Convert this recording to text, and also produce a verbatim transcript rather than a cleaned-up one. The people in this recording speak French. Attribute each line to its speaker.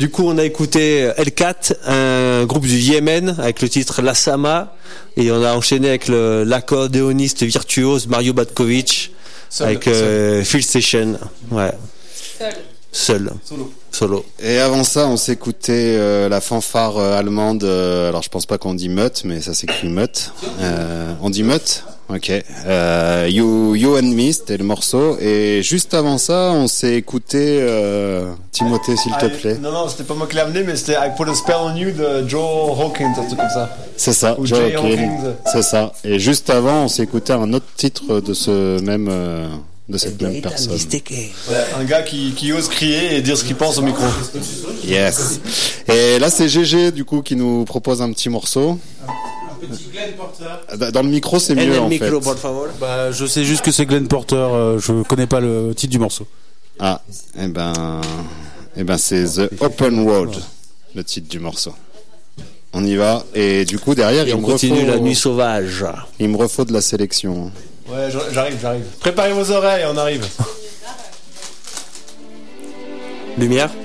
Speaker 1: Du coup, on a écouté L quatre, un groupe du Yémen, avec le titre La Sama, et on a enchaîné avec le, l'accordéoniste virtuose Mario Batkovic, seul, avec euh, Field Station. Ouais. Seul. Seul. Solo. Solo.
Speaker 2: Et avant ça, on s'écoutait euh, la fanfare euh, allemande. Euh, alors, je pense pas qu'on dit Mutt, mais ça s'écrit Mutt. Euh, on dit Mutt. Ok. Euh, you, you and Me, c'était le morceau. Et juste avant ça, on s'est écouté euh, Timothée, s'il te plaît.
Speaker 3: I, non, non, c'était pas moi qui l'ai amené, mais c'était I Put a Spell on You de Joe Hawkins, un truc comme ça.
Speaker 2: C'est ça,
Speaker 3: Ou
Speaker 2: Joe
Speaker 3: Jay
Speaker 2: Hawkins.
Speaker 3: Hawkins.
Speaker 2: C'est ça. Et juste avant, on s'est écouté un autre titre de ce même. Euh, de cette même personne.
Speaker 3: Ouais, un gars qui, qui ose crier et dire ce qu'il pense au micro.
Speaker 2: Yes. Et là, c'est G G, du coup, qui nous propose un petit morceau.
Speaker 4: Un petit Glenn Porter.
Speaker 2: Dans le micro, c'est mieux, en
Speaker 1: micro,
Speaker 2: fait.
Speaker 1: Por favor.
Speaker 5: Bah, je sais juste que c'est Glenn Porter, euh, je connais pas le titre du morceau.
Speaker 2: Ah, eh ben, eh ben, c'est The Open Road, le titre du morceau. On y va. Et du coup, derrière,
Speaker 1: et
Speaker 2: il
Speaker 1: on
Speaker 2: me
Speaker 1: continue
Speaker 2: refaut,
Speaker 1: la nuit sauvage.
Speaker 2: Il me refaut de la sélection.
Speaker 3: Ouais, j'arrive, j'arrive. Préparez vos oreilles, on arrive.
Speaker 1: Lumière.